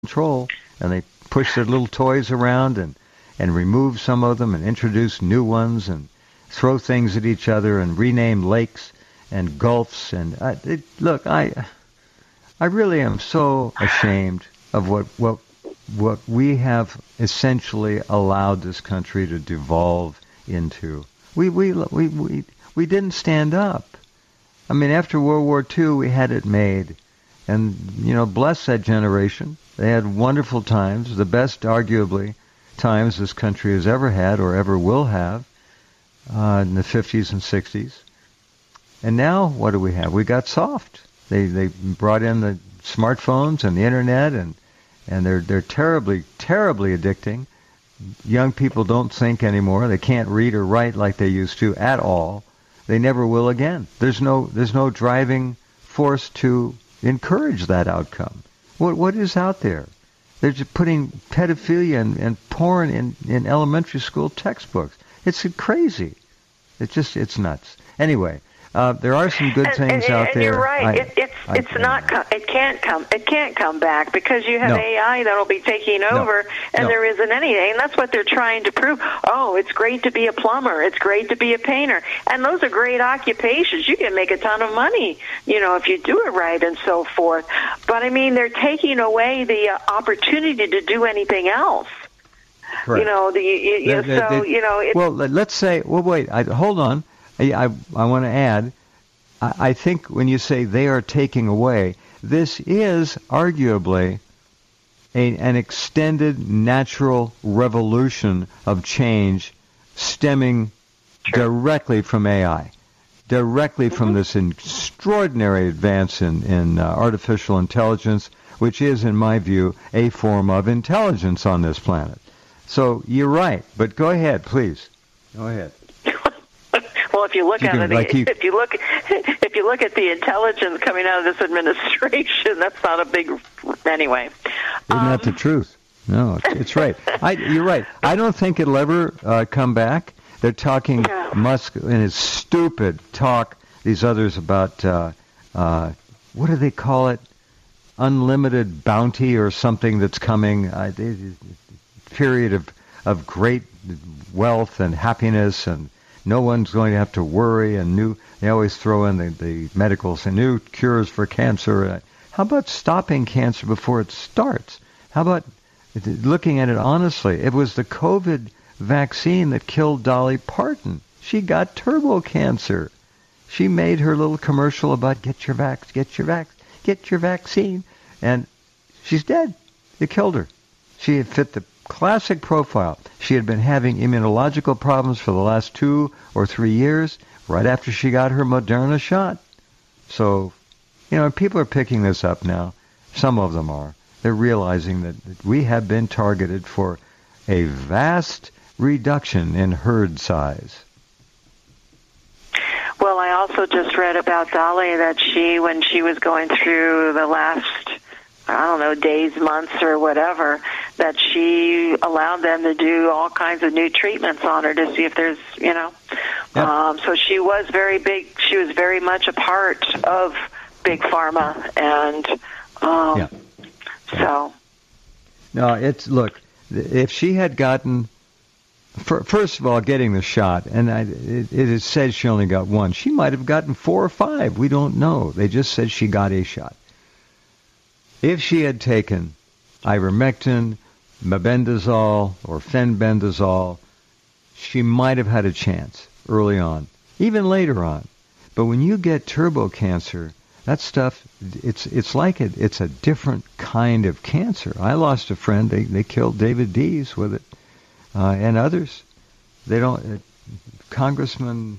control, and they push their little toys around and remove some of them and introduce new ones and throw things at each other and rename lakes and gulfs. And look, I really am so ashamed of what we have essentially allowed this country to devolve into. We didn't stand up. I mean, after World War II, we had it made. And, bless that generation. They had wonderful times, the best, arguably, times this country has ever had or ever will have in the 50s and 60s. And now, what do we have? We got soft. They brought in the smartphones and the internet, and they're terribly, terribly addicting. Young people don't think anymore. They can't read or write like they used to at all. They never will again. There's no driving force to encourage that outcome. What is out there? They're just putting pedophilia and porn in elementary school textbooks. It's crazy. It's nuts. Anyway, there are some good things out there. You're right. It can't come back because you have AI that'll be taking over, and there isn't anything. And that's what they're trying to prove. Oh, it's great to be a plumber. It's great to be a painter, and those are great occupations. You can make a ton of money, if you do it right and so forth. But I mean, they're taking away the opportunity to do anything else. Correct. Well, let's say. Well, wait. Hold on. I want to add, I think when you say they are taking away, this is arguably an extended natural revolution of change stemming directly from AI, directly from this extraordinary advance in artificial intelligence, which is, in my view, a form of intelligence on this planet. So you're right, but go ahead, please. Go ahead. Well, if you look at it, if you look at the intelligence coming out of this administration, that's not a big. Anyway, isn't that the truth? No, it's right. You're right. I don't think it'll ever come back. They're talking Musk in his stupid talk. These others about what do they call it? Unlimited bounty or something that's coming. Period of great wealth and happiness and. No one's going to have to worry, and they always throw in the medicals and new cures for cancer. How about stopping cancer before it starts? How about looking at it honestly? It was the COVID vaccine that killed Dolly Parton. She got turbo cancer. She made her little commercial about get your vaccine, and she's dead. It killed her. She had fit the classic profile. She had been having immunological problems for the last 2 or 3 years, right after she got her Moderna shot. So, people are picking this up now. Some of them are. They're realizing that we have been targeted for a vast reduction in herd size. Well, I also just read about Dolly that when she was going through the last days, months, or whatever, that she allowed them to do all kinds of new treatments on her to see if there's, so she was very big. She was very much a part of Big Pharma, and so. No, look, if she had gotten, first of all, getting the shot, and it is said she only got one. She might have gotten 4 or 5. We don't know. They just said she got a shot. If she had taken ivermectin, mebendazole, or fenbendazole, she might have had a chance early on, even later on. But when you get turbo cancer, that stuff, it's like it's a different kind of cancer. I lost a friend. They killed David Dees with it, and others. They don't. Congressman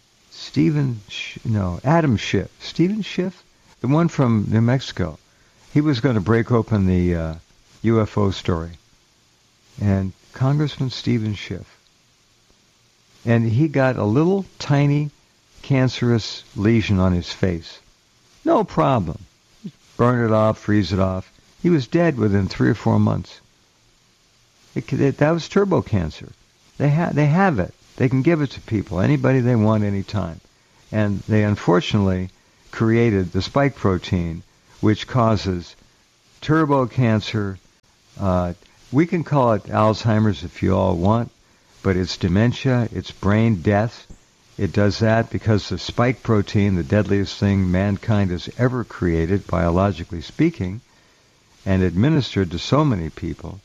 Adam Schiff. Stephen Schiff, the one from New Mexico. He was going to break open the UFO story. And Congressman Stephen Schiff. And he got a little tiny cancerous lesion on his face. No problem. Burn it off, freeze it off. He was dead within 3 or 4 months. That was turbo cancer. They have it. They can give it to people, anybody they want, anytime. And they unfortunately created the spike protein, which causes turbo cancer We can call it Alzheimer's if you all want, but it's dementia, it's brain death. It does that because the spike protein, the deadliest thing mankind has ever created, biologically speaking, and administered to so many people,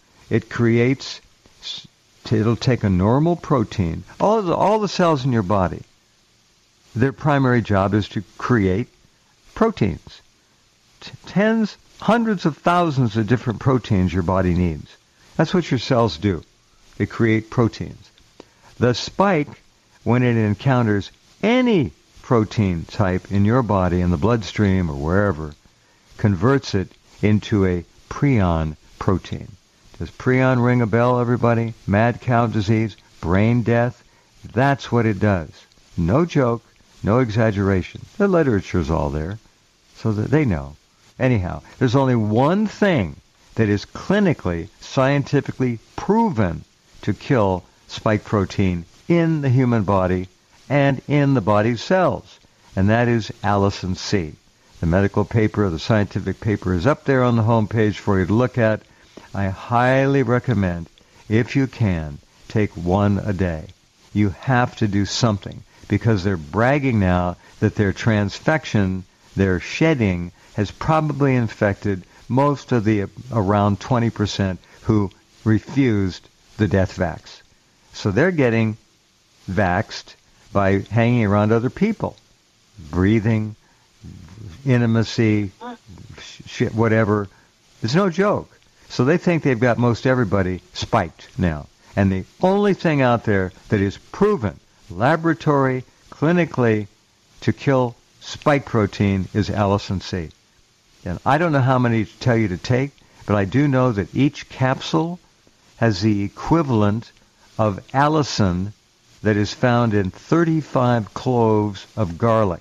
it'll take a normal protein. All the cells in your body, their primary job is to create proteins. Tens, hundreds of thousands of different proteins your body needs. That's what your cells do. They create proteins. The spike, when it encounters any protein type in your body, in the bloodstream or wherever, converts it into a prion protein. Does prion ring a bell, everybody? Mad cow disease, brain death. That's what it does. No joke, no exaggeration. The literature's all there, so that they know. Anyhow, there's only one thing that is clinically, scientifically proven to kill spike protein in the human body and in the body's cells, and that is allicin C. The medical paper, the scientific paper, is up there on the home page for you to look at. I highly recommend, if you can, take one a day. You have to do something, because they're bragging now that their transfection, their shedding, has probably infected most of the around 20% who refused the death vax. So they're getting vaxxed by hanging around other people, breathing, intimacy, shit, whatever. It's no joke. So they think they've got most everybody spiked now. And the only thing out there that is proven, laboratory, clinically, to kill spike protein is allicin C. And I don't know how many to tell you to take, but I do know that each capsule has the equivalent of allicin that is found in 35 cloves of garlic.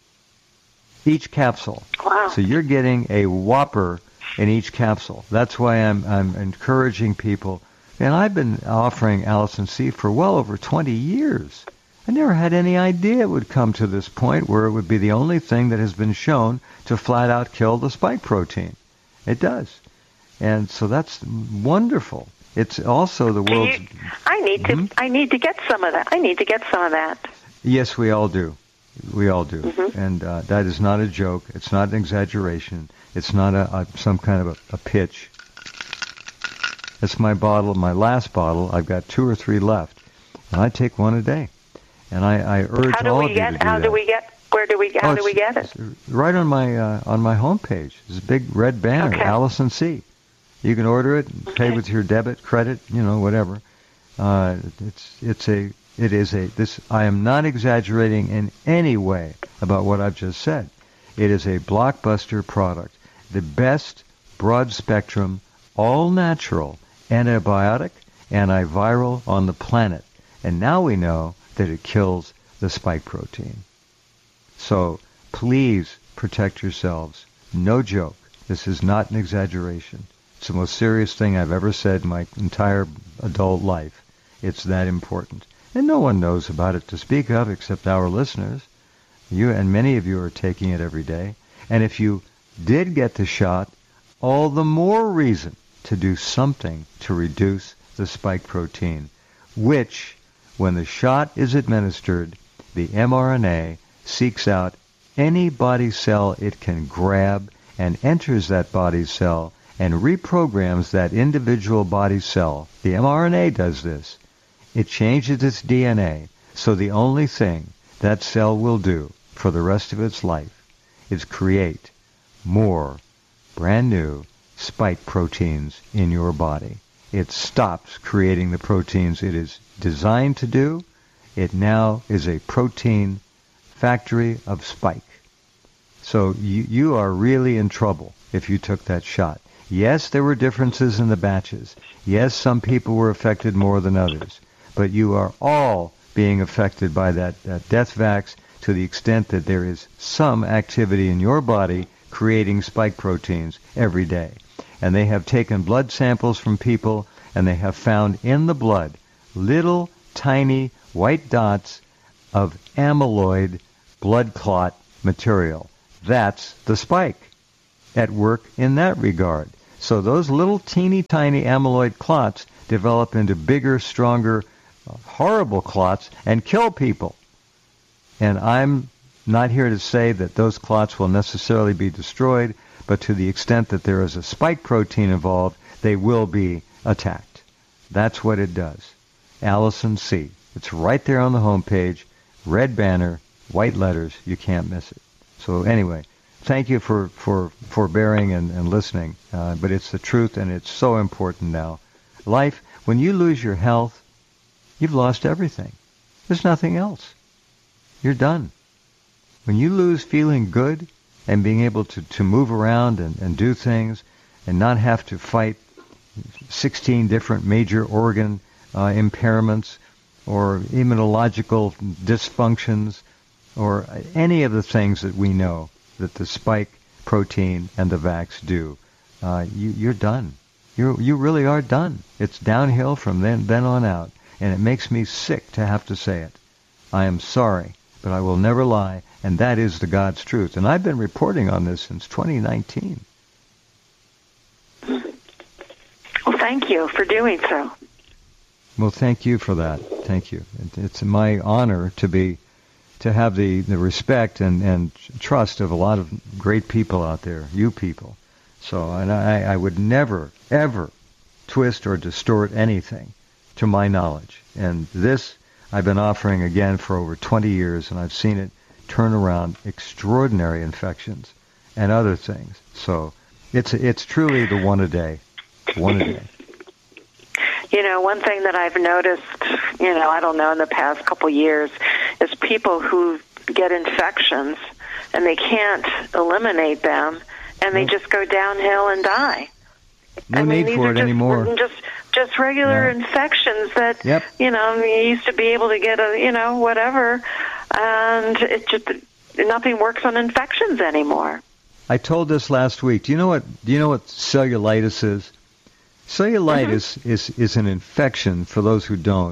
Each capsule. Wow. So you're getting a whopper in each capsule. That's why I'm encouraging people. And I've been offering allicin C for well over 20 years. I never had any idea it would come to this point where it would be the only thing that has been shown to flat out kill the spike protein. It does. And so that's wonderful. It's also the world's... I need to get some of that. I need to get some of that. Yes, we all do. We all do. Mm-hmm. And that is not a joke. It's not an exaggeration. It's not some kind of a pitch. It's my bottle, my last bottle. I've got 2 or 3 left. And I take one a day. And I urge all of you to do that. How do we get it? Right on my homepage. There's a big red banner, okay. Allicin C. You can order it and pay with your debit, credit, whatever. I am not exaggerating in any way about what I've just said. It is a blockbuster product. The best broad spectrum, all natural, antibiotic, antiviral on the planet. And now we know that it kills the spike protein. So please protect yourselves. No joke. This is not an exaggeration. It's the most serious thing I've ever said in my entire adult life. It's that important. And no one knows about it to speak of except our listeners. You and many of you are taking it every day. And if you did get the shot, all the more reason to do something to reduce the spike protein, which, when the shot is administered, the mRNA seeks out any body cell it can grab and enters that body cell and reprograms that individual body cell. The mRNA does this. It changes its DNA, so the only thing that cell will do for the rest of its life is create more brand new spike proteins in your body. It stops creating the proteins it is designed to do. It now is a protein factory of spike. So you are really in trouble if you took that shot. Yes, there were differences in the batches. Yes, some people were affected more than others. But you are all being affected by that death vax to the extent that there is some activity in your body creating spike proteins every day. And they have taken blood samples from people, and they have found in the blood little tiny white dots of amyloid blood clot material. That's the spike at work in that regard. So those little teeny tiny amyloid clots develop into bigger, stronger, horrible clots and kill people. And I'm not here to say that those clots will necessarily be destroyed, but to the extent that there is a spike protein involved, they will be attacked. That's what it does. Allison C. It's right there on the homepage, red banner, white letters. You can't miss it. So anyway, thank you for bearing and listening. But it's the truth, and it's so important now. Life, when you lose your health, you've lost everything. There's nothing else. You're done. When you lose feeling good and being able to move around and do things and not have to fight 16 different major organ impairments or immunological dysfunctions or any of the things that we know that the spike protein and the vax do, you're done. You really are done. It's downhill from then on out, and it makes me sick to have to say it. I am sorry, but I will never lie, and that is the God's truth. And I've been reporting on this since 2019. Well, thank you for doing so. Well, thank you for that. Thank you. It's my honor to have the respect and trust of a lot of great people out there, you people. So, and I would never, ever twist or distort anything to my knowledge. And this I've been offering again for over 20 years, and I've seen it turn around extraordinary infections and other things. So it's truly the one a day. One a day. You know, one thing that I've noticed, I don't know, in the past couple years, is people who get infections and they can't eliminate them, and they just go downhill and die. No need for it anymore. Just regular infections that, you used to be able to get whatever, and it just, nothing works on infections anymore. I told this last week. Do you know what cellulitis is? Cellulitis is an infection, for those who don't,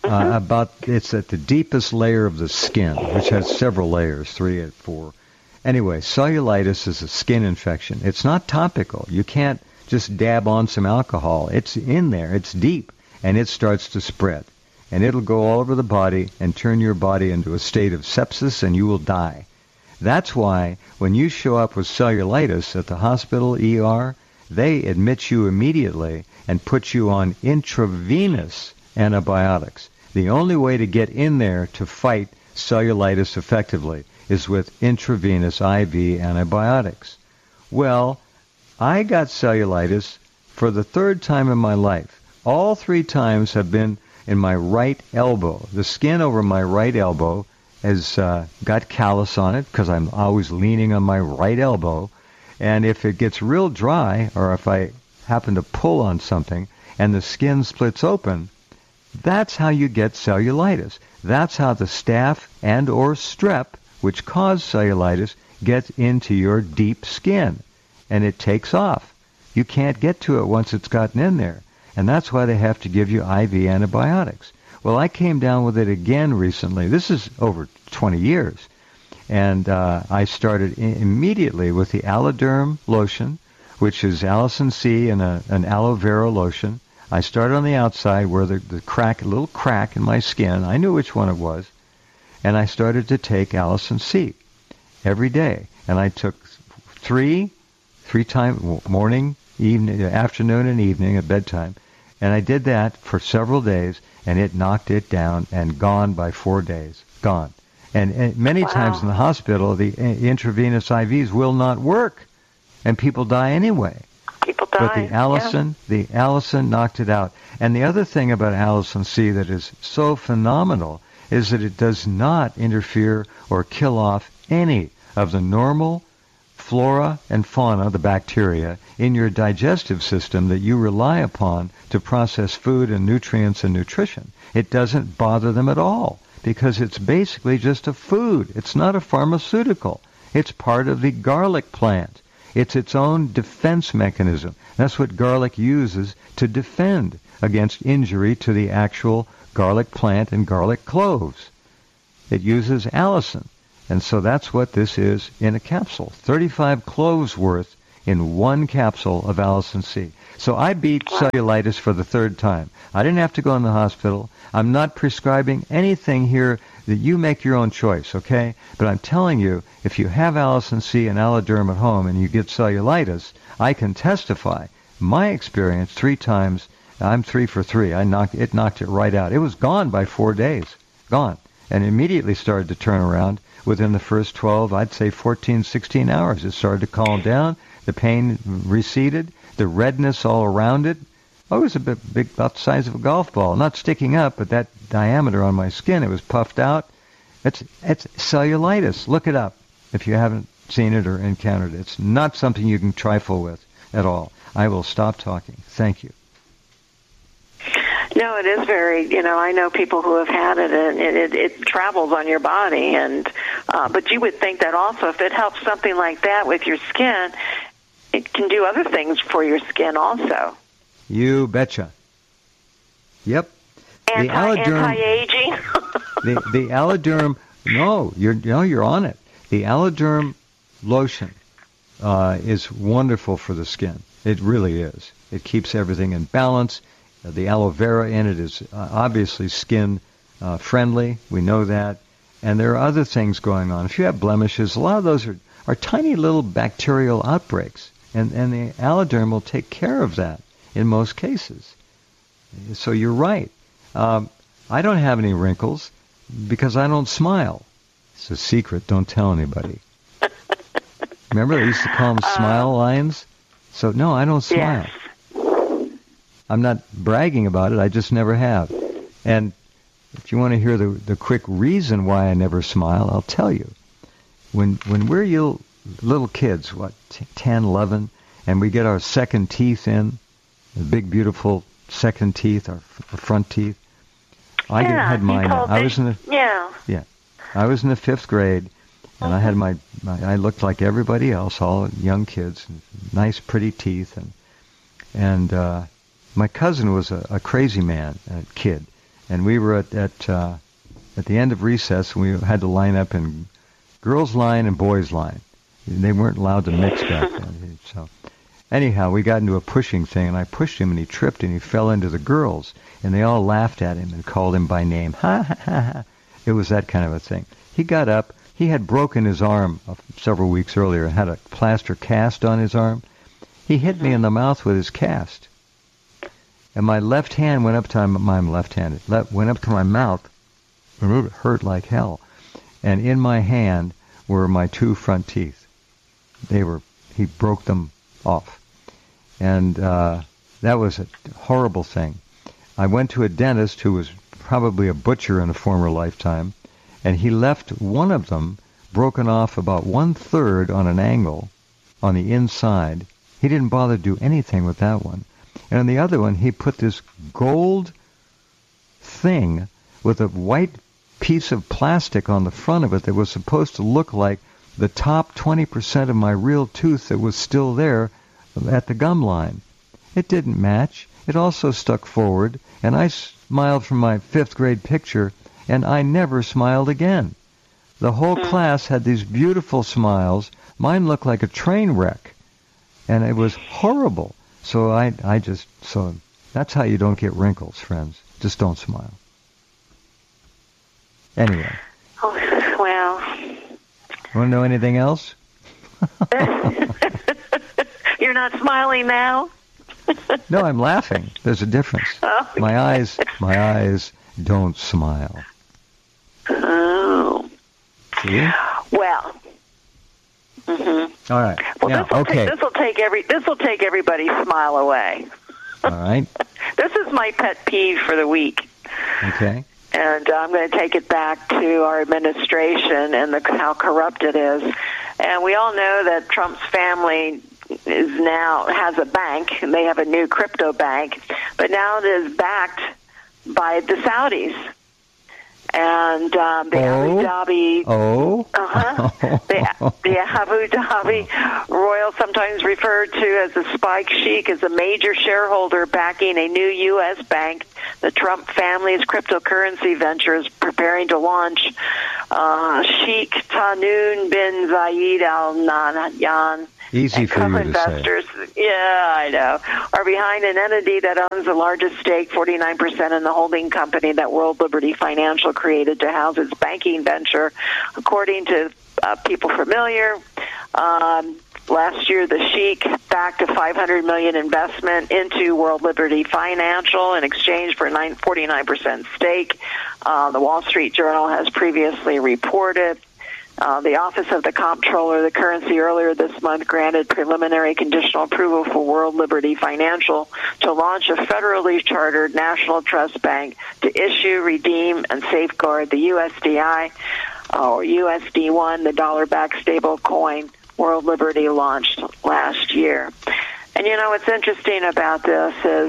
it's at the deepest layer of the skin, which has several layers, 3 and 4. Anyway, cellulitis is a skin infection. It's not topical. You can't just dab on some alcohol. It's in there. It's deep, and it starts to spread. And it'll go all over the body and turn your body into a state of sepsis, and you will die. That's why when you show up with cellulitis at the hospital, ER, they admit you immediately and put you on intravenous antibiotics. The only way to get in there to fight cellulitis effectively is with intravenous IV antibiotics. Well, I got cellulitis for the 3rd time in my life. All 3 times have been in my right elbow. The skin over my right elbow has got callus on it because I'm always leaning on my right elbow. And if it gets real dry, or if I happen to pull on something and the skin splits open, that's how you get cellulitis. That's how the staph and or strep, which cause cellulitis, gets into your deep skin. And it takes off. You can't get to it once it's gotten in there. And that's why they have to give you IV antibiotics. Well, I came down with it again recently. This is over 20 years. And I started immediately with the Alloderm lotion, which is Allison C and an aloe vera lotion. I started on the outside where the little crack in my skin. I knew which one it was. And I started to take Allison C every day. And I took three times, morning, evening, afternoon, and evening at bedtime. And I did that for several days, and it knocked it down and gone by 4 days. Gone. And many times in the hospital, the intravenous IVs will not work, and people die anyway. People die. But the Allison knocked it out. And the other thing about Allison C that is so phenomenal is that it does not interfere or kill off any of the normal flora and fauna, the bacteria, in your digestive system that you rely upon to process food and nutrients and nutrition. It doesn't bother them at all, because it's basically just a food. It's not a pharmaceutical. It's part of the garlic plant. It's its own defense mechanism. That's what garlic uses to defend against injury to the actual garlic plant and garlic cloves. It uses allicin. And so that's what this is in a capsule. 35 cloves worth in one capsule of Allicin C. So I beat cellulitis for the third time. I didn't have to go in the hospital. I'm not prescribing anything here. That you make your own choice, okay? But I'm telling you, if you have Allicin C and Alloderm at home and you get cellulitis, I can testify. My experience, 3 times, I'm 3 for 3. It knocked it right out. It was gone by 4 days. Gone. And immediately started to turn around. Within the first 12, I'd say 14, 16 hours, it started to calm down. The pain receded. The redness all around it. Oh, it was a bit big, about the size of a golf ball. Not sticking up, but that diameter on my skin, it was puffed out. It's cellulitis. Look it up if you haven't seen it or encountered it. It's not something you can trifle with at all. I will stop talking. Thank you. No, it is very, I know people who have had it, and it travels on your body. And but you would think that also if it helps something like that with your skin, it can do other things for your skin also. You betcha. Yep. Anti-aging. the Alloderm. No, you're on it. The Alloderm lotion is wonderful for the skin. It really is. It keeps everything in balance. The aloe vera in it is obviously skin friendly. We know that. And there are other things going on. If you have blemishes, a lot of those are tiny little bacterial outbreaks. And the Alloderm will take care of that in most cases. So you're right. I don't have any wrinkles because I don't smile. It's a secret. Don't tell anybody. Remember, they used to call them smile lines? So, no, I don't smile. Yes. I'm not bragging about it. I just never have. And if you want to hear the quick reason why I never smile, I'll tell you. When we're little kids, 10, 11, and we get our second teeth in, the big, beautiful second teeth, our front teeth. I had mine. I was in the I was in the 5th grade, and I had I looked like everybody else, all young kids, nice, pretty teeth, and my cousin was a crazy man, a kid, and we were at the end of recess, and we had to line up in girls' line and boys' line. They weren't allowed to mix back then, so. Anyhow, we got into a pushing thing, and I pushed him, and he tripped, and he fell into the girls, and they all laughed at him and called him by name. Ha, ha, ha, ha. It was that kind of a thing. He got up. He had broken his arm several weeks earlier and had a plaster cast on his arm. He hit me in the mouth with his cast. And my left hand went up to I'm left-handed. Went up to my mouth, and it hurt like hell. And in my hand were my 2 front teeth. He broke them off. And that was a horrible thing. I went to a dentist who was probably a butcher in a former lifetime, and he left one of them broken off about 1/3 on an angle on the inside. He didn't bother to do anything with that one. And on the other one, he put this gold thing with a white piece of plastic on the front of it that was supposed to look like the top 20% of my real tooth that was still there at the gum line. It didn't match. It also stuck forward, and I smiled from my 5th grade picture, and I never smiled again. The whole class had these beautiful smiles. Mine looked like a train wreck, and it was horrible. So so that's how you don't get wrinkles, friends. Just don't smile. Anyway. Oh, well. Want to know anything else? You're not smiling now? No, I'm laughing. There's a difference. Oh, my eyes don't smile. Oh. See? Well. Mm-hmm. All right. Well, now, this will take everybody's smile away. All right. This is my pet peeve for the week. Okay. And I'm going to take it back to our administration and how corrupt it is. And we all know that Trump's family has a bank, and they have a new crypto bank, but now it is backed by the Saudis. And the Abu Dhabi, the Abu Dhabi royal, sometimes referred to as the Spike Sheik, is a major shareholder backing a new U.S. bank. The Trump family's cryptocurrency venture is preparing to launch. Sheikh Tahnoon bin Zayed Al Nahyan Easy for you to co-investors, say. Yeah, I know, are behind an entity that owns the largest stake, 49%, in the holding company that World Liberty Financial created to house its banking venture. According to people familiar, last year the Sheik backed a $500 million investment into World Liberty Financial in exchange for a 49% stake. The Wall Street Journal has previously reported. The Office of the Comptroller of the Currency earlier this month granted preliminary conditional approval for World Liberty Financial to launch a federally chartered national trust bank to issue, redeem, and safeguard the USDI, or USD1, the dollar-backed stable coin World Liberty launched last year. And, what's interesting about this is,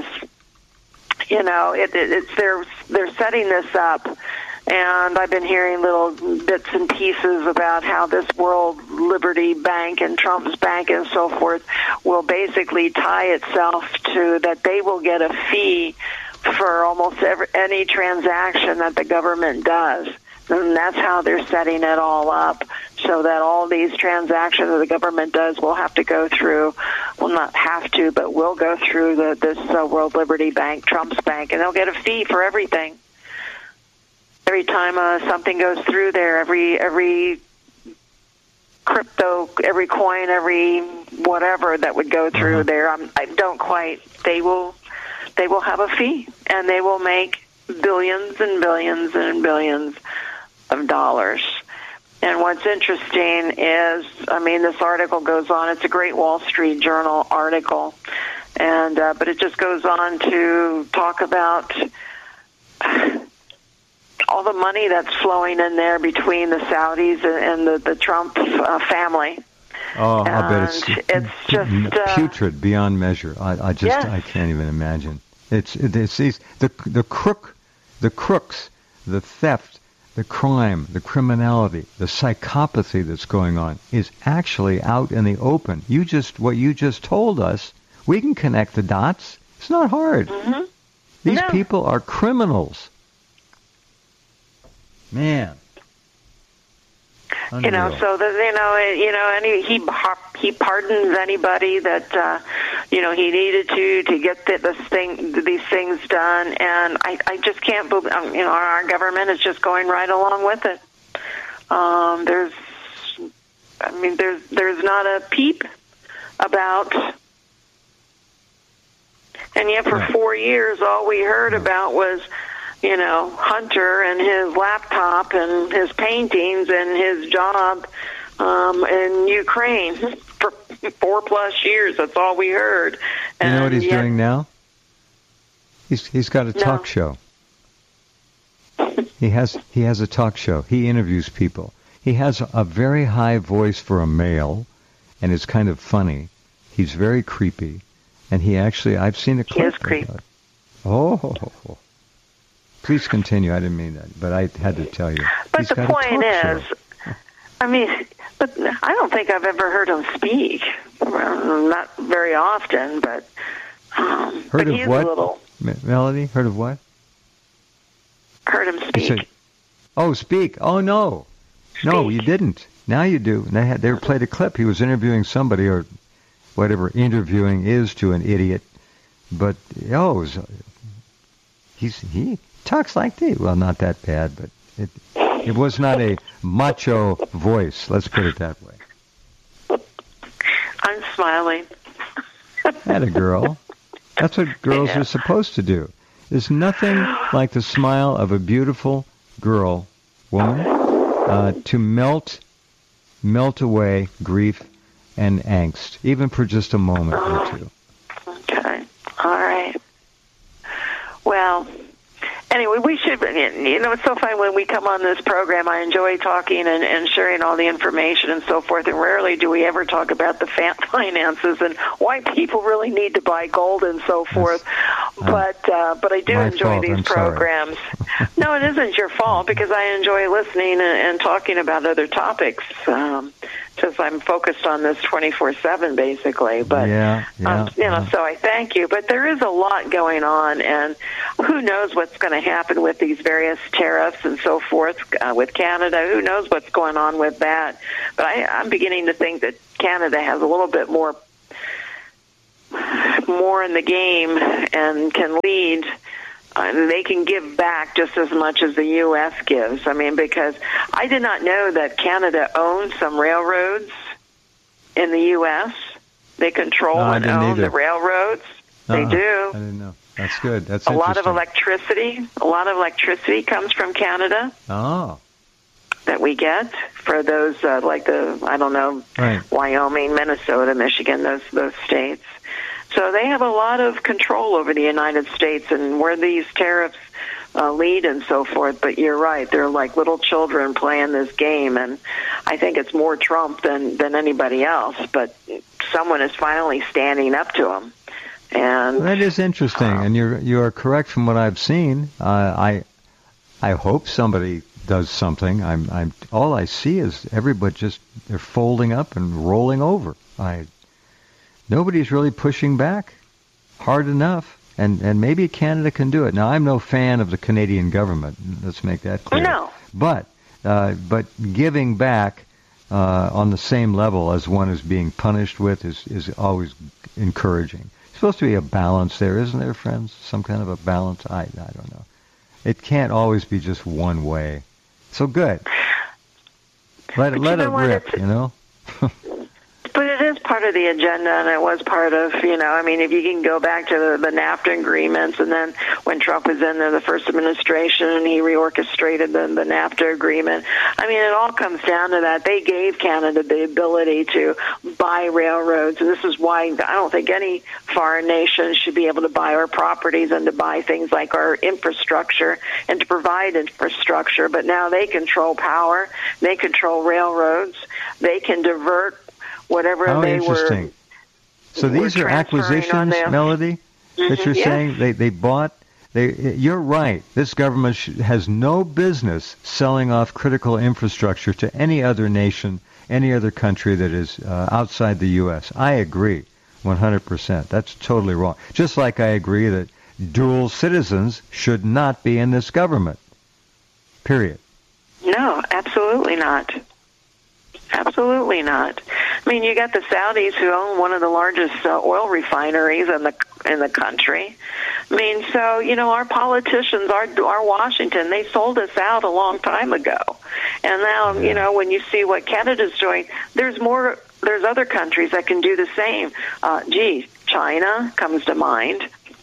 they're setting this up. And I've been hearing little bits and pieces about how this World Liberty Bank and Trump's bank and so forth will basically tie itself to that they will get a fee for almost any transaction that the government does. And that's how they're setting it all up, so that all these transactions that the government does will have to go through, well, not have to, but will go through this World Liberty Bank, Trump's bank, and they'll get a fee for everything. Every time something goes through there, every crypto, every coin, every whatever that would go through there, I don't quite. They will have a fee, and they will make billions and billions and billions of dollars. And what's interesting is, this article goes on. It's a great Wall Street Journal article, and but it just goes on to talk about all the money that's flowing in there between the Saudis and the Trump family. Oh, I bet it's just putrid beyond measure. I can't even imagine. It's these the crooks, the theft, the crime, the criminality, the psychopathy that's going on is actually out in the open. What you just told us, we can connect the dots. It's not hard. Mm-hmm. These people are criminals. Man. Unreal. He pardons anybody that he needed to get these things done, and I just can't believe our government is just going right along with it. There's not a peep about, and yet for 4 years all we heard about was Hunter and his laptop and his paintings and his job in Ukraine for 4+ years. That's all we heard. And you know what he's doing now? He's got a talk show. He has a talk show. He interviews people. He has a very high voice for a male, and it's kind of funny. He's very creepy, and I've seen a clip. He is creepy. Oh. Please continue. I didn't mean that, but I had to tell you. But the point is, but I don't think I've ever heard him speak. Not very often, but heard of what? Melody, heard of what? Heard him speak. Speak. Oh no, speak. No, you didn't. Now you do. They played a clip. He was interviewing somebody, or whatever interviewing is to an idiot. But he talks like that. Well, not that bad, but it was not a macho voice. Let's put it that way. I'm smiling. Atta girl. That's what girls are supposed to do. There's nothing like the smile of a beautiful woman, to melt away grief and angst, even for just a moment or two. Okay. All right. Well, anyway, we should, it's so fun when we come on this program. I enjoy talking and sharing all the information and so forth, and rarely do we ever talk about the finances and why people really need to buy gold and so forth. But I do enjoy these programs. No, it isn't your fault, because I enjoy listening and talking about other topics. because I'm focused on this 24/7 basically. But so I thank you. But there is a lot going on, and who knows what's going to happen with these various tariffs and so forth with Canada. Who knows what's going on with that? But I'm beginning to think that Canada has a little bit more in the game and can lead. They can give back just as much as the U.S. gives. I mean, because I did not know that Canada owns some railroads in the U.S. They control and own the railroads. They do. I didn't know. That's good. That's a lot of electricity. A lot of electricity comes from Canada. Oh. That we get for those like Wyoming, Minnesota, Michigan, those states. So they have a lot of control over the United States and where these tariffs lead and so forth. But you're right; they're like little children playing this game, and I think it's more Trump than anybody else. But someone is finally standing up to him, and that is interesting. And you are correct from what I've seen. I hope somebody does something. I'm all I see is everybody they're folding up and rolling over. Nobody's really pushing back hard enough, and maybe Canada can do it. Now, I'm no fan of the Canadian government. Let's make that clear. No. But giving back on the same level as one is being punished with is always encouraging. It's supposed to be a balance there, isn't there, friends? Some kind of a balance? I don't know. It can't always be just one way. So good. Let it rip, you know? But it is part of the agenda, and it was part of, I mean, if you can go back to the NAFTA agreements, and then when Trump was in there, the first administration, and he reorchestrated the NAFTA agreement. I mean, it all comes down to that. They gave Canada the ability to buy railroads, and this is why I don't think any foreign nation should be able to buy our properties and to buy things like our infrastructure and to provide infrastructure. But now they control power. They control railroads. They can divert whatever they were. So these are acquisitions, Melody, that you're saying they bought. You're right. This government has no business selling off critical infrastructure to any other nation, any other country that is outside the U.S. I agree, 100%. That's totally wrong. Just like I agree that dual citizens should not be in this government. Period. No, absolutely not. Absolutely not. I mean, you got the Saudis who own one of the largest oil refineries in the country. I mean, so our politicians, our Washington, they sold us out a long time ago, and now when you see what Canada's doing, there's other countries that can do the same. China comes to mind.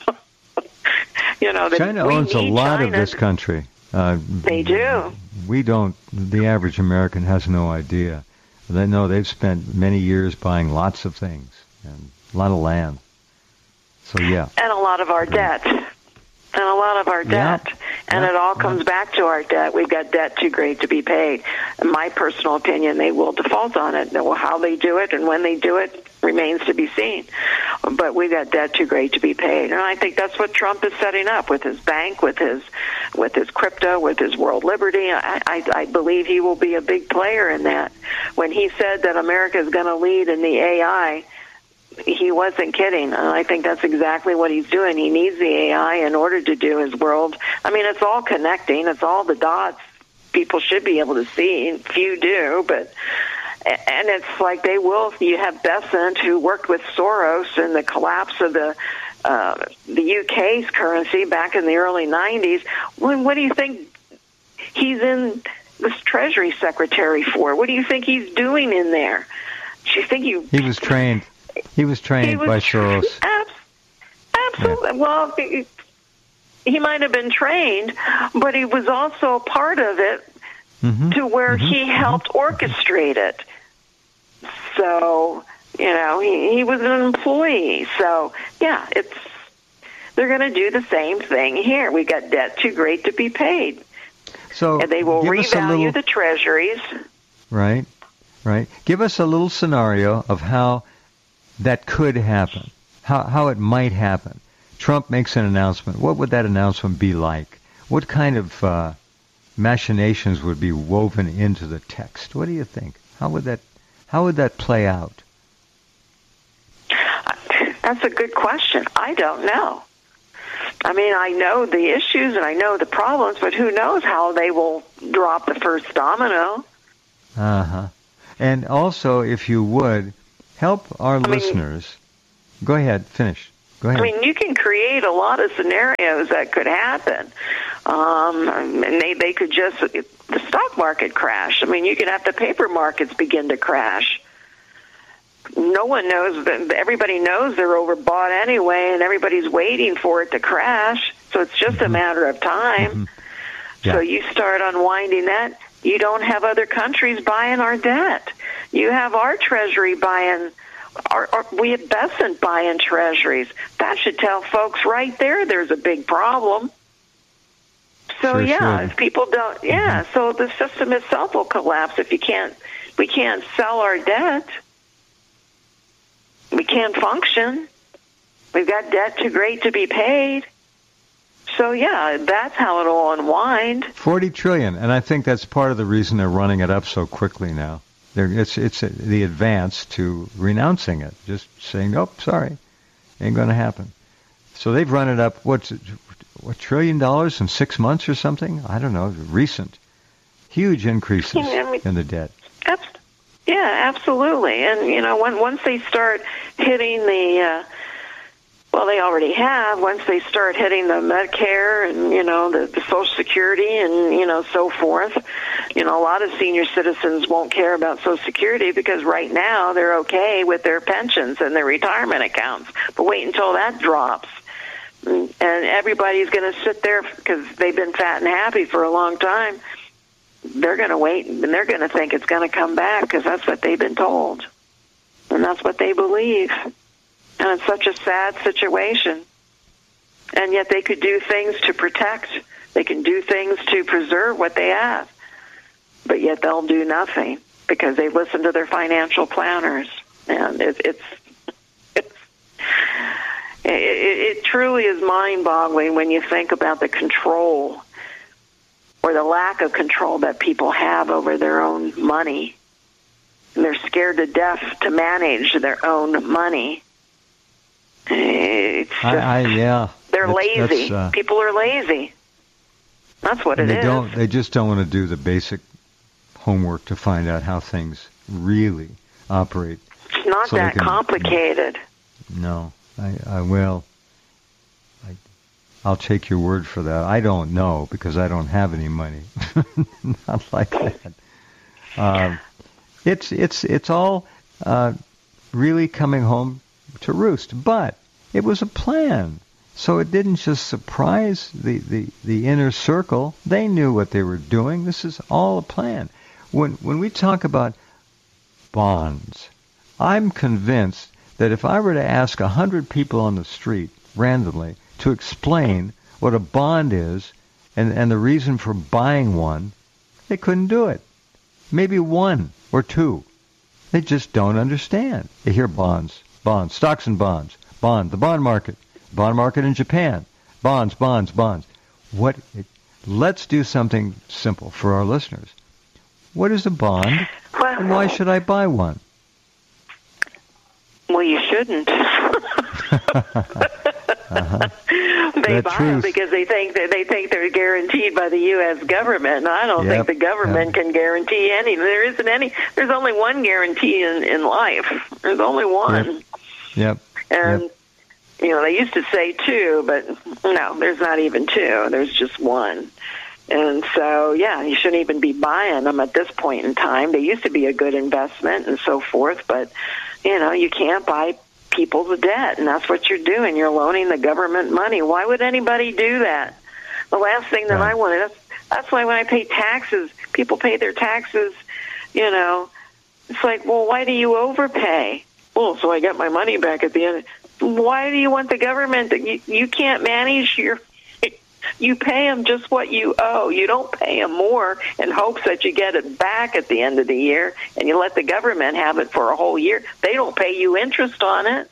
China owns a lot of this country. They do. We don't. The average American has no idea. They know they've spent many years buying lots of things and a lot of land. So, yeah. And a lot of our debt. And it all comes back to our debt. We've got debt too great to be paid. In my personal opinion, they will default on it. How they do it and when they do it remains to be seen. But we've got debt too great to be paid. And I think that's what Trump is setting up with his bank, with his crypto, with his world liberty. I believe he will be a big player in that. When he said that America is going to lead in the AI, he wasn't kidding. And I think that's exactly what he's doing. He needs the AI in order to do his world. I mean, it's all connecting. It's all the dots people should be able to see. Few do, but... And it's like you have Besant, who worked with Soros in the collapse of the UK's currency back in the early 90s. What do you think he's in this Treasury Secretary for? What do you think he's doing in there? Do you think he was trained? He was trained by Soros. Absolutely. Yeah. Well, he might have been trained, but he was also a part of it to where he helped orchestrate it. So, he was an employee. So, yeah, they're going to do the same thing here. We got debt too great to be paid. So and they will revalue the treasuries. Right. Give us a little scenario of how that could happen, how it might happen. Trump makes an announcement. What would that announcement be like? What kind of machinations would be woven into the text? What do you think? How would that How would that play out? That's a good question. I don't know. I mean, I know the issues and I know the problems, but who knows how they will drop the first domino. Uh-huh. And also, if you would, help our listeners. Go ahead, finish. Go ahead. I mean, you can create a lot of scenarios that could happen. And they could just, the stock market crash. I mean, you could have the paper markets begin to crash. No one knows, everybody knows they're overbought anyway, and everybody's waiting for it to crash. So it's just a matter of time. Mm-hmm. Yeah. So you start unwinding that. You don't have other countries buying our debt. You have our treasury buying, we have Bessent buying treasuries. That should tell folks right there's a big problem. So if people don't, so the system itself will collapse if we can't sell our debt. We can't function. We've got debt too great to be paid. So, that's how it'll unwind. $40 trillion, and I think that's part of the reason they're running it up so quickly now. It's the advance to renouncing it, just saying, nope, sorry, ain't going to happen. So they've run it up, what, $1 trillion in 6 months or something? I don't know, recent. Huge increases in the debt. Yeah, absolutely. And, once they start hitting the, they already have, once they start hitting the Medicare and, the Social Security and, so forth, a lot of senior citizens won't care about Social Security because right now they're okay with their pensions and their retirement accounts. But wait until that drops. And everybody's going to sit there because they've been fat and happy for a long time. They're going to wait, and they're going to think it's going to come back because that's what they've been told. And that's what they believe. And it's such a sad situation. And yet they could do things to protect. They can do things to preserve what they have. But yet they'll do nothing because they listen to their financial planners. And it truly is mind-boggling when you think about the control or the lack of control that people have over their own money. And they're scared to death to manage their own money. It's just, they're lazy. People are lazy. That's what it is. They just don't want to do the basic homework to find out how things really operate. It's not that complicated. No, I will. I'll take your word for that. I don't know because I don't have any money. Not like that. It's all really coming home to roost. But it was a plan, so it didn't just surprise the inner circle. They knew what they were doing. This is all a plan. When we talk about bonds, I'm convinced that if I were to ask 100 people on the street randomly to explain what a bond is and the reason for buying one, they couldn't do it. Maybe one or two. They just don't understand. They hear bonds, stocks and bonds, the bond market in Japan, bonds. Let's do something simple for our listeners. What is a bond, and why should I buy one? Well, you shouldn't. They buy them because they think they're guaranteed by the U.S. government, and I don't think the government can guarantee any. There isn't any. There's only one guarantee in life. There's only one. Yep. And they used to say two, but no, there's not even two. There's just one. And so, you shouldn't even be buying them at this point in time. They used to be a good investment and so forth, but you can't buy people's debt, and that's what you're doing. You're loaning the government money. Why would anybody do that? The last thing that I wanted, that's why when I pay taxes, people pay their taxes, it's like, well, why do you overpay? Well, so I get my money back at the end. Why do you want the government that you can't manage you pay them just what you owe. You don't pay them more in hopes that you get it back at the end of the year, and you let the government have it for a whole year. They don't pay you interest on it.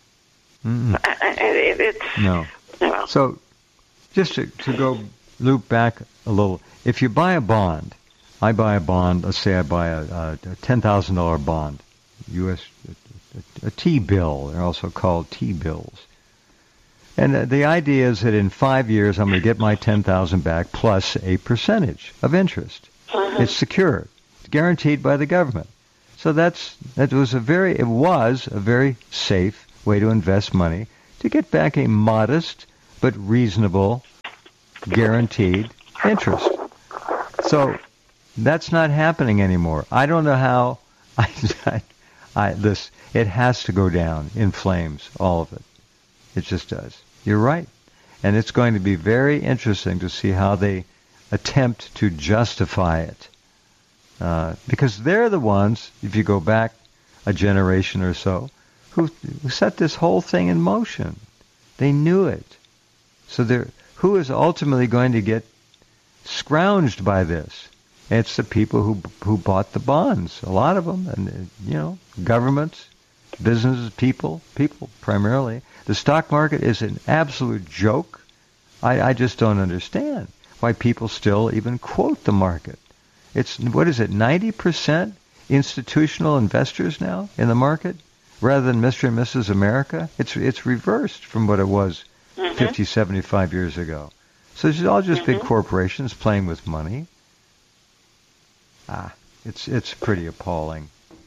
No. So just to go loop back a little, if you buy a bond, I buy a bond, let's say I buy a $10,000 bond, U.S. a T-bill. They're also called T-bills. And the idea is that in 5 years, I'm going to get my $10,000 back plus a percentage of interest. Mm-hmm. It's secure. It's guaranteed by the government. So it was a very safe way to invest money to get back a modest but reasonable guaranteed interest. So that's not happening anymore. I don't know how. It has to go down in flames, all of it. It just does. You're right. And it's going to be very interesting to see how they attempt to justify it. Because they're the ones, if you go back a generation or so, who set this whole thing in motion. They knew it. So who is ultimately going to get scrounged by this? It's the people who bought the bonds, a lot of them, and governments, businesses, people primarily. The stock market is an absolute joke. I just don't understand why people still even quote the market. It's, 90% institutional investors now in the market, rather than Mr. and Mrs. America? It's reversed from what it was 50, 75 years ago. So it's all just big corporations playing with money. It's pretty appalling.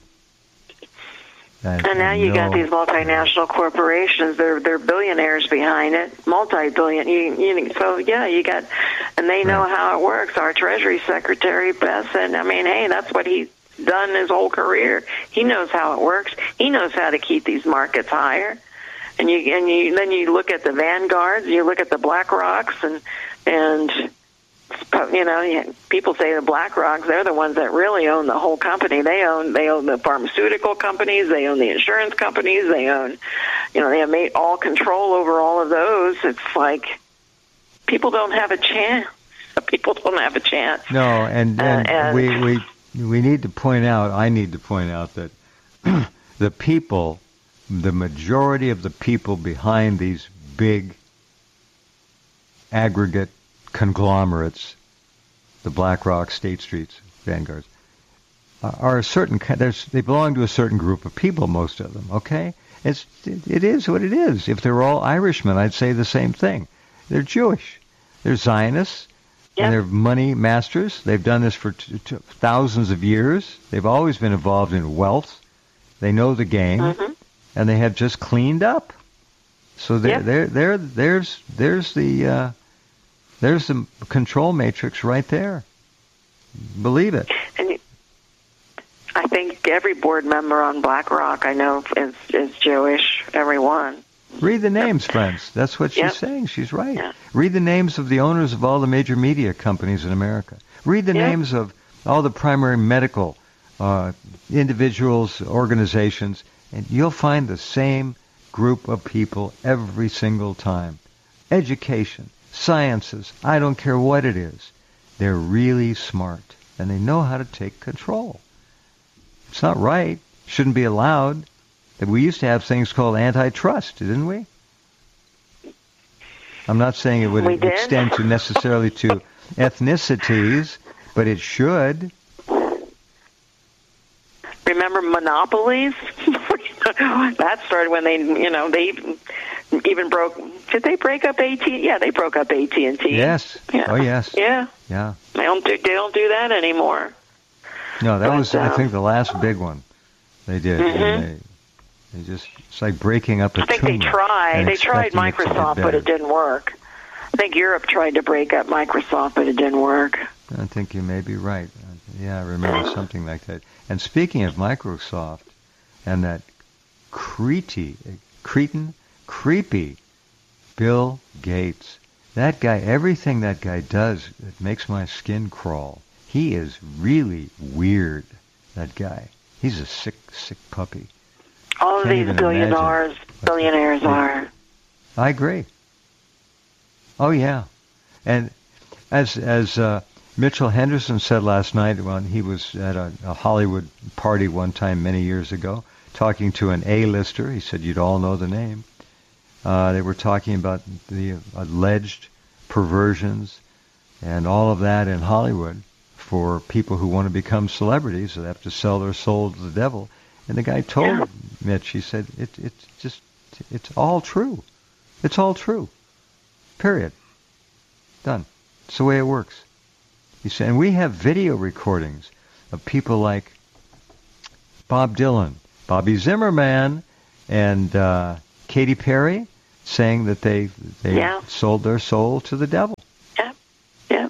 And now you got these multinational corporations. They're billionaires behind it, multi-billion. You got, and they know how it works. Our Treasury Secretary Beth said, hey, that's what he's done his whole career. He knows how it works. He knows how to keep these markets higher. And then you look at the Vanguards, you look at the BlackRocks, and people say the BlackRocks, they're the ones that really own the whole company. They own the pharmaceutical companies, they own the insurance companies, they own, they have made all control over all of those. It's like people don't have a chance. People don't have a chance. No, and we need to point out, I need to point out that the majority of the people behind these big aggregate conglomerates, the BlackRock, State Streets, Vanguards, are they belong to a certain group of people, most of them, okay? It is what it is. If they're all Irishmen, I'd say the same thing. They're Jewish. They're Zionists, and they're money masters. They've done this for thousands of years. They've always been involved in wealth. They know the game, and they have just cleaned up. So there's the control matrix right there. Believe it. And I think every board member on BlackRock I know is Jewish. Everyone. Read the names, friends. That's what she's saying. She's right. Yeah. Read the names of the owners of all the major media companies in America. Read the names of all the primary medical individuals, organizations, and you'll find the same group of people every single time. Education, sciences, I don't care what it is. They're really smart, and they know how to take control. It's not right. Shouldn't be allowed. We used to have things called antitrust, didn't we? I'm not saying it would extend to necessarily to ethnicities, but it should. Remember monopolies? That started when they even broke. Did they break up AT&T? Yeah, they broke up AT&T. Yes. Yeah. Oh, yes. Yeah. Yeah. They don't do that anymore. No, that was I think the last big one they did. And it's like breaking up a tumor. I think they tried. They tried Microsoft, but it didn't work. I think Europe tried to break up Microsoft, but it didn't work. I think you may be right. Yeah, I remember something like that. And speaking of Microsoft and that creepy Bill Gates, that guy, everything that guy does, it makes my skin crawl. He is really weird, that guy. He's a sick puppy. All of these billionaires are. I agree. Oh, yeah. And as Mitchell Henderson said last night when he was at a Hollywood party one time many years ago, talking to an A-lister, he said you'd all know the name. They were talking about the alleged perversions and all of that in Hollywood for people who want to become celebrities. They have to sell their soul to the devil. And the guy told Mitch, he said, it's all true. It's all true. Period. Done. It's the way it works. He said, and we have video recordings of people like Bob Dylan, Bobby Zimmerman, and Katy Perry saying that they sold their soul to the devil. Yeah. Yeah.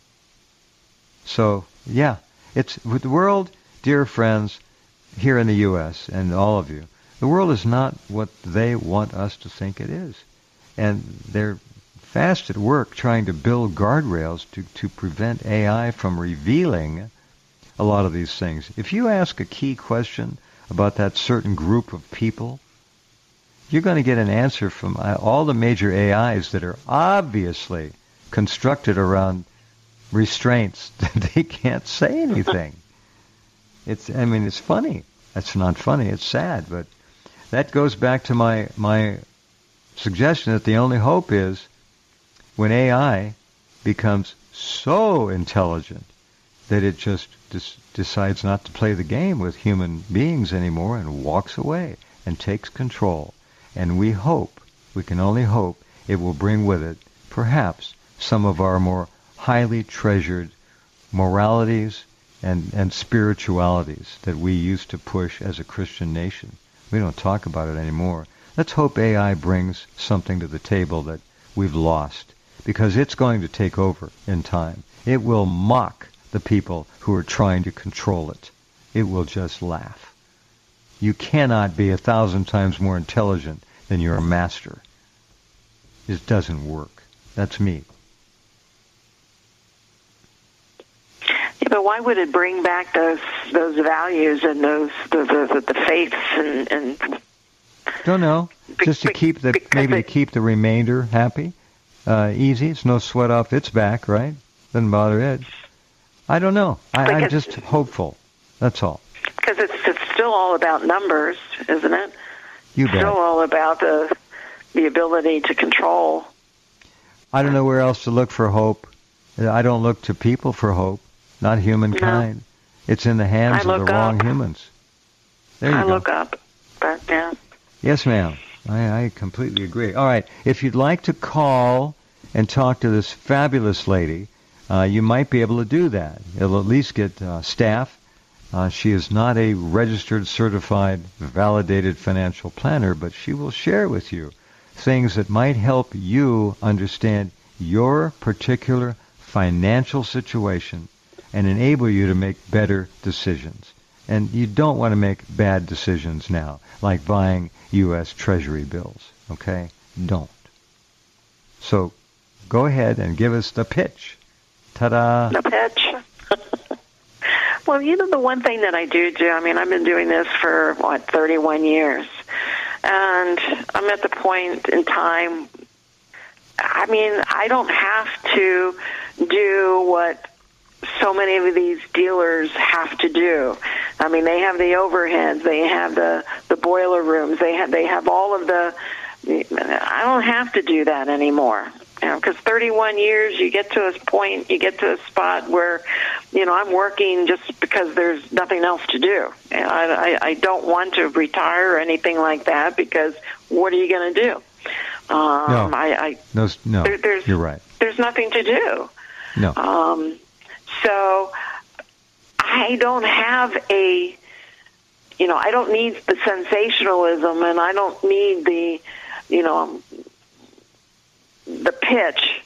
So, yeah, it's with the world, dear friends, here in the U.S. and all of you, the world is not what they want us to think it is. And they're fast at work trying to build guardrails to prevent AI from revealing a lot of these things. If you ask a key question about that certain group of people, you're going to get an answer from all the major AIs that are obviously constructed around restraints that they can't say anything. It's funny. It's not funny. It's sad. But that goes back to my suggestion that the only hope is when AI becomes so intelligent that it just decides not to play the game with human beings anymore and walks away and takes control. And we can only hope, it will bring with it perhaps some of our more highly treasured moralities and spiritualities that we used to push as a Christian nation. We don't talk about it anymore. Let's hope AI brings something to the table that we've lost, because it's going to take over in time. It will mock the people who are trying to control it. It will just laugh. You cannot be 1,000 times more intelligent than your master. It doesn't work. That's me. Yeah, but why would it bring back those values and the faiths and don't know. Just to keep to keep the remainder happy, easy. It's no sweat off its back, right? Doesn't bother it. I don't know. I'm just hopeful. That's all. Because it's still all about numbers, isn't it? You bet. Still all about the ability to control. I don't know where else to look for hope. I don't look to people for hope, not humankind. No. It's in the hands of the wrong humans. There you go. I look up, but yeah. Yes, ma'am. I completely agree. All right. If you'd like to call and talk to this fabulous lady, you might be able to do that. It'll at least get staff. She is not a registered, certified, validated financial planner, but she will share with you things that might help you understand your particular financial situation and enable you to make better decisions. And you don't want to make bad decisions now, like buying U.S. Treasury bills, okay? Don't. So go ahead and give us the pitch. Ta-da! The pitch. Well, the one thing that I do, I've been doing this for, 31 years. And I'm at the point in time, I don't have to do what so many of these dealers have to do. They have the overheads, they have the boiler rooms, they have all of the. I don't have to do that anymore. Because 31 years, you get to a spot where, I'm working just because there's nothing else to do. I don't want to retire or anything like that, because what are you going to do? No, you're right. There's nothing to do. No. So I don't have I don't need the sensationalism, and I don't need the pitch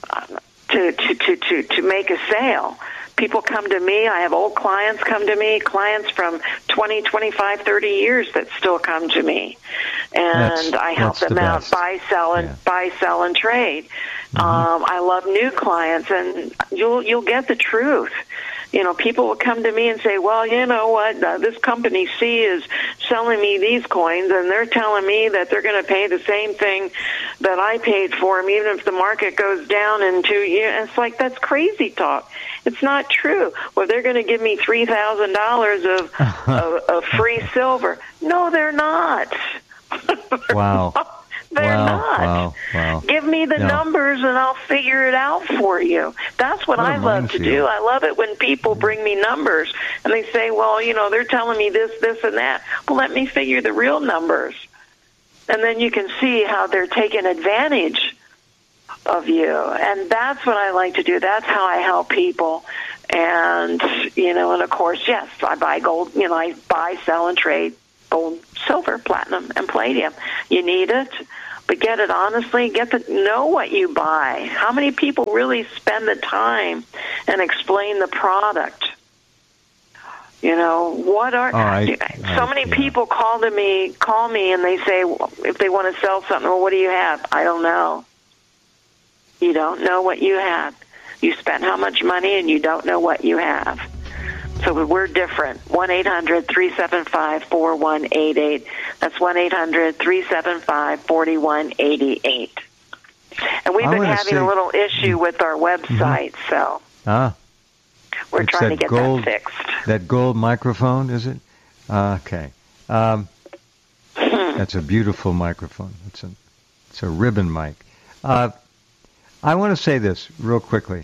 to make a sale. People come to me. I have old clients come to me, clients from 20, 25, 30 years that still come to me. And I help them out, buy, sell, and trade. Mm-hmm. I love new clients, and you'll get the truth. People will come to me and say, well, you know what, this company C is selling me these coins, and they're telling me that they're going to pay the same thing that I paid for them, even if the market goes down in 2 years. And it's like, that's crazy talk. It's not true. Well, they're going to give me $3,000 of free silver. No, they're not. Wow. they're not. Wow. Give me the numbers and I'll figure it out for you. That's what I love to do. I love it when people bring me numbers and they say, well, they're telling me this, and that. Well, let me figure the real numbers. And then you can see how they're taking advantage of you. And that's what I like to do. That's how I help people. And, and of course, yes, I buy gold, I buy, sell, and trade gold, silver, platinum, and palladium. You need it, but get it honestly. Know what you buy. How many people really spend the time and explain the product? So many people call me and they say, if they want to sell something, well, what do you have? I don't know. You don't know what you have. You spent how much money and you don't know what you have. So we're different. 1-800-375-4188. That's 1-800-375-4188. And we've been having a little issue with our website, so we're trying to get that fixed. That gold microphone, is it? Okay. That's a beautiful microphone. It's a ribbon mic. I want to say this real quickly.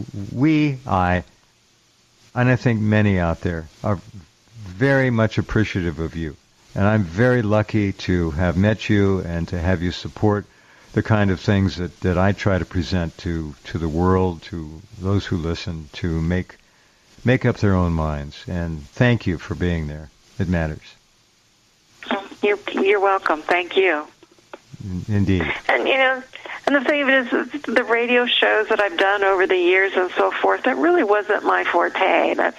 And I think many out there are very much appreciative of you. And I'm very lucky to have met you and to have you support the kind of things that I try to present to the world, to those who listen, to make up their own minds. And thank you for being there. It matters. You're welcome. Thank you. Indeed. And the thing of it is, the radio shows that I've done over the years and so forth, that really wasn't my forte. But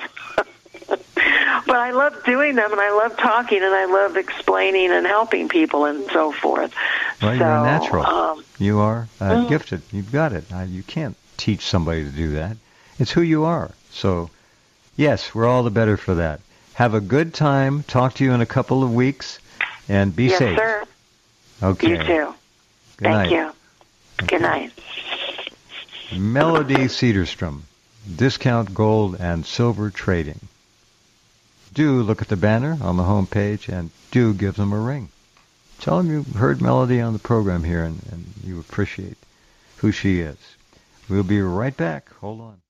I love doing them, and I love talking, and I love explaining and helping people and so forth. Well, you're natural. You are gifted. You've got it. You can't teach somebody to do that. It's who you are. So, yes, we're all the better for that. Have a good time. Talk to you in a couple of weeks, and be safe. Yes, sir. Okay. You too. Thank you. Good night. Melody Cedarstrom, Discount Gold and Silver Trading. Do look at the banner on the home page and do give them a ring. Tell them you heard Melody on the program here and you appreciate who she is. We'll be right back. Hold on.